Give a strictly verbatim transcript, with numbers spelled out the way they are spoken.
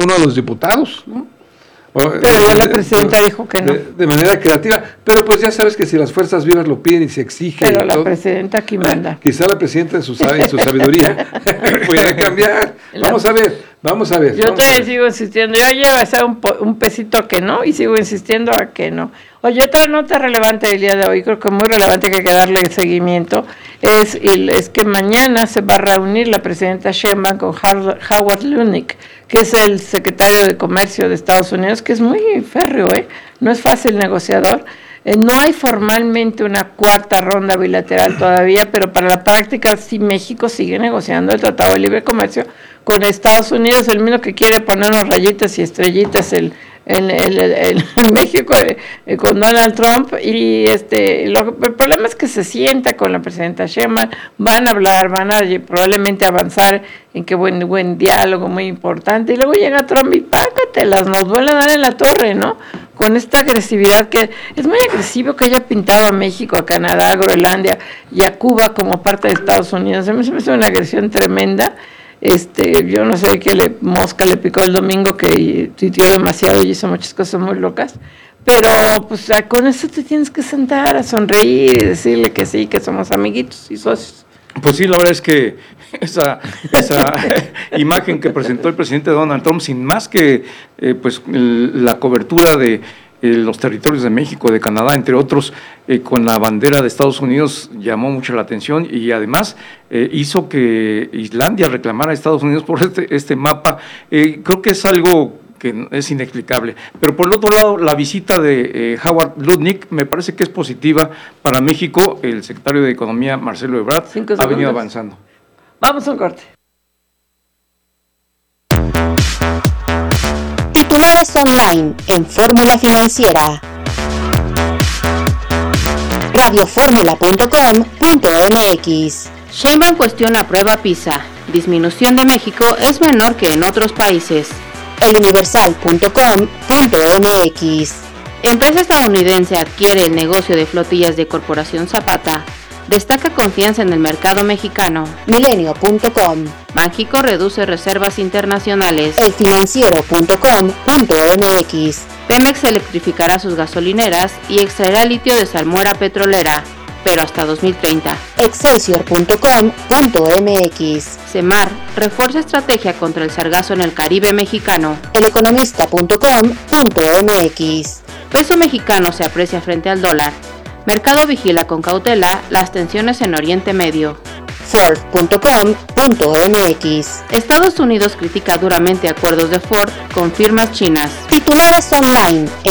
uno de los diputados, ¿no? O, pero de, la presidenta de, dijo que no. De, de manera creativa, pero pues ya sabes que si las fuerzas vivas lo piden y se exige. Pero la todo, presidenta aquí manda. Quizá la presidenta en su, en su sabiduría puede cambiar. Vamos a ver, vamos a ver. Yo todavía ver. sigo insistiendo, yo ya voy a un, un pesito a que no y sigo insistiendo a que no. Oye, otra nota relevante del día de hoy, creo que muy relevante que hay que darle seguimiento, es, es que mañana se va a reunir la presidenta Sheinbaum con Howard Lutnick, que es el secretario de Comercio de Estados Unidos, que es muy férreo, ¿eh? No es fácil negociador. Eh, no hay formalmente una cuarta ronda bilateral todavía, pero para la práctica sí México sigue negociando el Tratado de Libre Comercio con Estados Unidos, el mismo que quiere ponernos rayitas y estrellitas el en, en, en, en México eh, con Donald Trump, y este lo, el problema es que se sienta con la presidenta Sheinbaum, van a hablar, van a probablemente avanzar en que buen buen diálogo muy importante, y luego llega Trump y pácatelas, nos vuelve a dar en la torre, ¿no? Con esta agresividad, que es muy agresivo que haya pintado a México, a Canadá, a Groenlandia y a Cuba como parte de Estados Unidos. A mí se me hace una agresión tremenda. Este, yo no sé qué le, mosca le picó el domingo, que tuiteó demasiado y hizo muchas cosas muy locas, pero pues con eso te tienes que sentar a sonreír y decirle que sí, que somos amiguitos y socios. Pues sí, la verdad es que esa, esa imagen que presentó el presidente Donald Trump, sin más que eh, pues el, la cobertura de eh, los territorios de México, de Canadá, entre otros, eh, con la bandera de Estados Unidos, llamó mucho la atención, y además eh, hizo que Islandia reclamara a Estados Unidos por este, este mapa. Eh, creo que es algo que es inexplicable. Pero por el otro lado, la visita de eh, Howard Lutnick me parece que es positiva para México. El secretario de Economía, Marcelo Ebrard, ha venido avanzando. Vamos a un corte. Titulares online en Fórmula Financiera. radio fórmula punto com punto m x. Sheinbaum cuestiona prueba PISA. Disminución de México es menor que en otros países. el universal punto com punto m x. Empresa estadounidense adquiere el negocio de flotillas de Corporación Zapata. Destaca confianza en el mercado mexicano. milenio punto com. Banxico reduce reservas internacionales. el financiero punto com punto m x. Pemex electrificará sus gasolineras y extraerá litio de salmuera petrolera, pero hasta dos mil treinta. excelsior punto com punto m x. Semar refuerza estrategia contra el sargazo en el Caribe mexicano. el economista punto com punto m x. Peso mexicano se aprecia frente al dólar. Mercado vigila con cautela las tensiones en Oriente Medio. ford punto com punto m x. Estados Unidos critica duramente acuerdos de Ford con firmas chinas. Titulares online